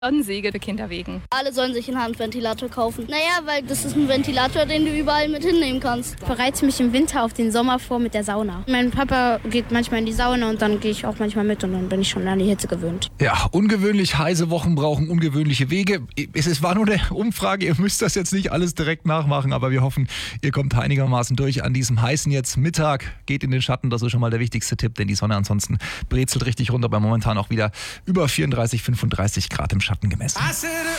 Sonnensäge für Kinderwegen. Alle sollen sich einen Handventilator kaufen. Naja, weil das ist ein Ventilator, den du überall mit hinnehmen kannst. Ich bereite mich im Winter auf den Sommer vor mit der Sauna. Mein Papa geht manchmal in die Sauna und dann gehe ich auch manchmal mit und dann bin ich schon an die Hitze gewöhnt. Ja, ungewöhnlich heiße Wochen brauchen ungewöhnliche Wege. Es war nur eine Umfrage, ihr müsst das jetzt nicht alles direkt nachmachen, aber wir hoffen, ihr kommt einigermaßen durch an diesem heißen jetzt Mittag. Geht in den Schatten, das ist schon mal der wichtigste Tipp, denn die Sonne ansonsten brezelt richtig runter, bei momentan auch wieder über 34, 35 Grad im Schatten gemessen.